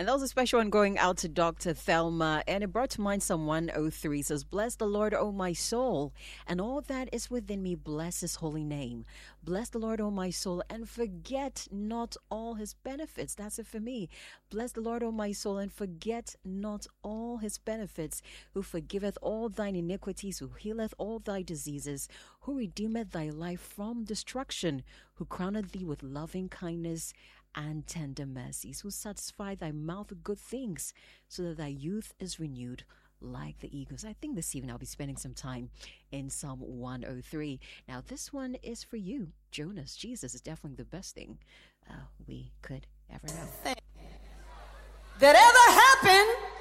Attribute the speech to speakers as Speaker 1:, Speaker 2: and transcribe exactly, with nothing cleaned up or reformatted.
Speaker 1: And that was a special one going out to Doctor Thelma. And it brought to mind Psalm one oh three. It says, bless the Lord, O my soul, and all that is within me, bless his holy name. Bless the Lord, O my soul, and forget not all his benefits. That's it for me. Bless the Lord, O my soul, and forget not all his benefits, who forgiveth all thine iniquities, who healeth all thy diseases, who redeemeth thy life from destruction, who crowneth thee with loving kindness and tender mercies, who satisfy thy mouth with good things, so that thy youth is renewed like the eagles. I think this evening I'll be spending some time in Psalm one oh three. Now, this one is for you. Jonas, Jesus is definitely the best thing uh, we could ever know.
Speaker 2: That ever happened